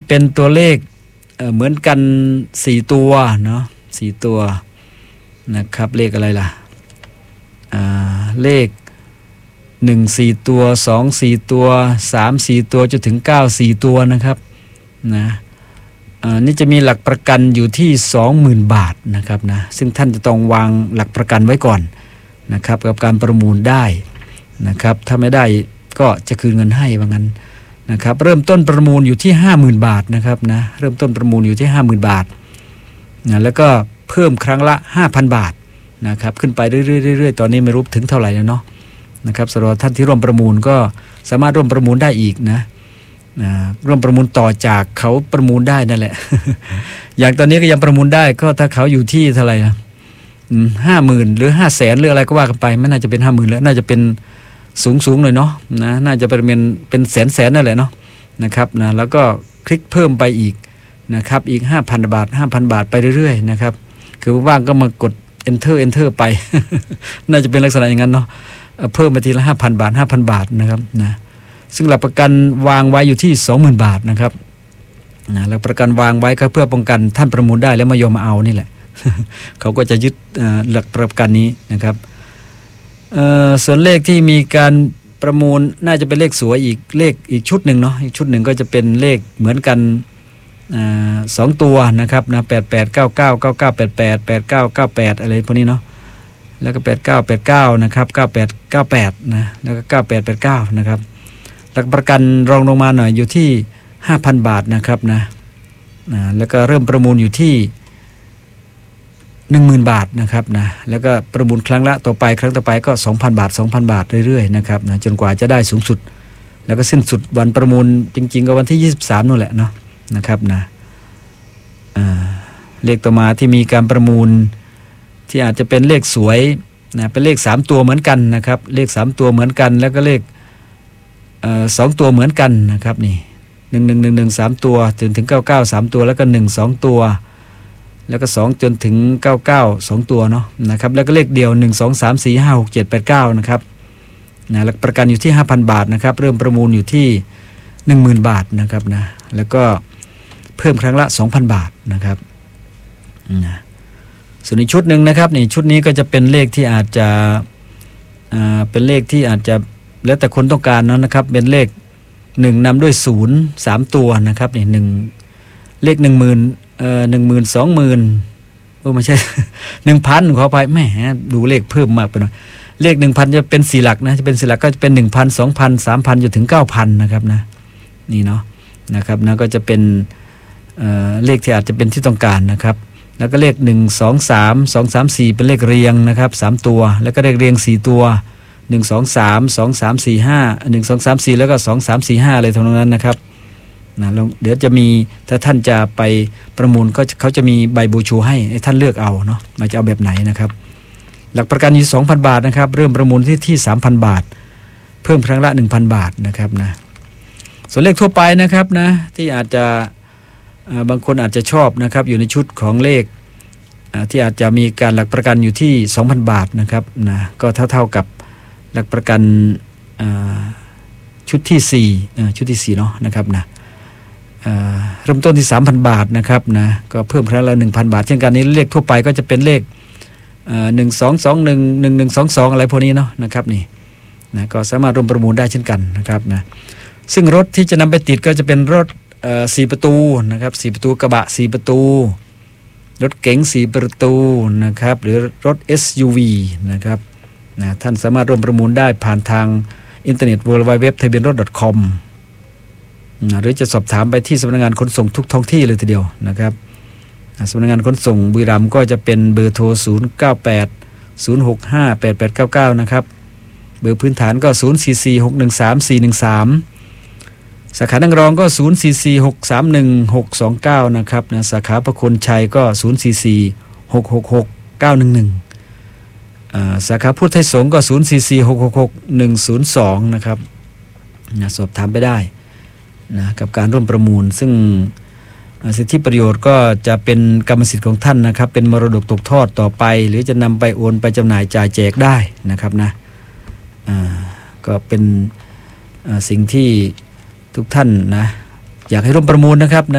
เป็นตัวเลขเหมือนกัน4ตัวเนาะ4ตัวนะครับเลขอะไรล่ะเลข1 4ตัว2 4ตัว3 4ตัวจนถึง9 4ตัวนะครับนะนี่จะมีหลักประกันอยู่ที่ 20,000 บาทนะครับนะซึ่งท่านจะต้องวางหลักประกันไว้ก่อนนะครับกับการประมูลได้นะครับถ้าไม่ได้ก็จะคืนเงินให้ว่างั้นนะครับเริ่มต้นประมูลอยู่ที่ 50,000 บาทนะครับนะเริ่มต้นประมูลอยู่ที่ 50,000 บาทนะแล้วก็เพิ่มครั้งละ 5,000 บาทนะครับขึ้นไปเรื่อยๆตอนนี้ไม่รู้ถึงเท่าไหร่แล้วเนาะนะครับสำหรับท่านที่ร่วมประมูลก็สามารถร่วมประมูลได้อีกนะร่วมประมูลต่อจากเขาประมูลได้นั่นแหละ อย่างตอนนี้ก็ยังประมูลได้ก็ถ้าเขาอยู่ที่เท่าไหร่นะ50,000หรือ500,000หรืออะไรก็ว่ากันไปไม่น่าจะเป็น 50,000แล้วน่าจะเป็นสูงหน่อยเนาะนะน่าจะเป็นแสนนั่นแหละเนาะนะครับนะแล้วก็คลิกเพิ่มไปอีกนะครับอีก 5,000 บาท 5,000 บาทไปเรื่อยๆนะครับคือว่างก็มากด enter ไป น่าจะเป็นลักษณะอย่างนั้นเนาะเพิ่มไปทีละ 5,000 บาท 5,000 บาทนะครับนะซึ่งหลักประกันวางไว้อยู่ที่ 20,000 บาทนะครับนะหลักประกันวางไว้ก็เพื่อป้องกันท่านประมูลได้แล้วมายอมมาเอานี่แหละ เขาก็จะยึดหลักประกันนี้นะครับส่วนเลขที่มีการประมูลน่าจะเป็นเลขสวยอีกชุดหนึ่งเนาะอีกชุดหนึ่งก็จะเป็นเลขเหมือนกัน2 ตัวนะครับนะ889999888998อะไรพวกนี้เนาะแล้วก็8989นะครับ9898นะแล้วก็9889นะครับหลักประกันรองลงมาหน่อยอยู่ที่ 5,000 บาทนะครับนะแล้วก็เริ่มประมูลอยู่ที่ 10,000 บาทนะครับนะแล้วก็ประมูลครั้งต่อไปก็ 2,000 บาท 2,000 บาทเรื่อยๆนะครับนะจนกว่าจะได้สูงสุดแล้วก็สิ้นสุดวันประมูลจริงๆก็วันที่23นู่นแหละเนาะนะครับนะเลขต่อมาที่มีการประมูลที่อาจจะเป็นเลขสวยนะเป็นเลข3ตัวเหมือนกันนะครับเลข3ตัวเหมือนกันแล้วก็เลข2ตัวเหมือนกันนะครับนี่1111 3ตัวจนถึง99 3ตัวแล้วก็1 2ตัวแล้วก็2จนถึง99 2ตัวเนาะนะครับแล้วก็เลขเดียว1 2 3 4 5 6 7 8 9นะครับนะหลักประกันอยู่ที่ 5,000 บาทนะครับเริ่มประมูลอยู่ที่ 10,000 บาทนะครับนะแล้วก็เพิ่มครั้งละ 2,000 บาทนะครับนะส่วนอีกชุดหนึ่งนะครับนี่ชุดนี้ก็จะเป็นเลขที่อาจจะเป็นเลขที่อาจจะแล้วแต่คนต้องการนะครับเป็นเลข1นำด้วย0 3ตัวนะครับนี่1เลข 10,000 10,000 20,000ไม่ใช่ 1,000 ขออภัยแหมดูเลขเพิ่มมากไปหน่อยเลข 1,000 จะเป็น4หลักนะจะเป็น4หลักก็จะเป็น 1,000 2,000 3,000จนถึง 9,000 นะครับนะนี่เนาะนะครับนะก็จะเป็นเลขที่อาจจะเป็นที่ต้องการนะครับแล้วก็เลข1 2 3 2 3 4เป็นเลขเรียงนะครับ3ตัวแล้วก็เลขเรียง4ตัว1 2 3 2 3 4 5 1 2 3 4แล้วก็2 3 4 5อะไรทั้งนั้นนะครับนะเดี๋ยวจะมีถ้าท่านจะไปประมูลก็เขาจะมีใบบูชูให้ท่านเลือกเอาเนาะมาจะเอาแบบไหนนะครับหลักประกันอยู่ 2,000 บาทนะครับเริ่มประมูลที่ 3,000 บาทเพิ่มครั้งละ 1,000 บาทนะครับนะส่วนเลขทั่วไปนะครับนะที่อาจจะบางคนอาจจะชอบนะครับอยู่ในชุดของเลขที่อาจจะมีการหลักประกันอยู่ที่ 2,000 บาทนะครับนะก็เท่ากับหลักประกันชุดที่4ชุดที่4เนาะนะครับนะเริ่มต้นที่ 3,000 บาทนะครับนะก็เพิ่มครั้งละ 1,000 บาทเช่นกันนี้เลขทั่วไปก็จะเป็นเลข1221 1122อะไรพวกนี้เนาะนะครับนี่นะก็สามารถร่วมประมูลได้เช่นกันนะครับนะซึ่งรถที่จะนำไปติดก็จะเป็นรถ4 ประตูนะครับ4 ประตูกระบะ4 ประตูรถเก๋ง4 ประตูนะครับหรือรถ SUV นะครับนะท่านสามารถร่วมประมูลได้ผ่านทางอินเทอร์เน็ต www.thabianrot.com หรือจะสอบถามไปที่สำนักงานขนส่งทุกท้องที่เลยทีเดียวนะครับสำนักงานขนส่งบุรีรัมย์ก็จะเป็นเบอร์โทร098 065 8899นะครับเบอร์พื้นฐานก็044 613 413สาขานางรองก็044 631 629นะครับนะสาขาประคนชัยก็044 666 911สาขาพุทธไทยสงฆ์ก็044 666 102นะครับนะสอบถามไปได้นะกับการร่วมประมูลซึ่งสิทธิประโยชน์ก็จะเป็นกรรมสิทธิ์ของท่านนะครับเป็นมรดกตกทอดต่อไปหรือจะนำไปโอนไปจำหน่ายจ่ายแจกได้นะครับนะก็เป็นสิ่งที่ทุกท่านนะอยากให้ร่วมประมูลนะครับนะ